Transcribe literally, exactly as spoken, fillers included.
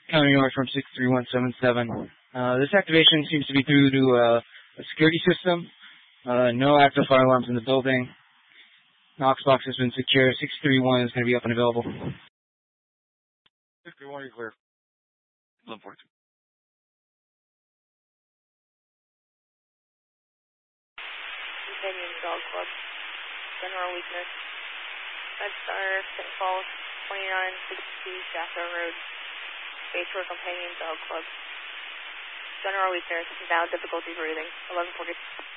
County York from six three one seven seven. Uh, this activation seems to be due to uh, a security system. Uh, no active fire alarms in the building. Knox box has been secure. six three one is going to be up and available. six three one, you're clear. eleven forty-two. Companion Dog Club. General weakness. Red Star, Saint Falls, twenty-nine sixty-two Jaffa Road. Base for Companion Dog Club. General weakness. Now difficulty breathing. eleven forty.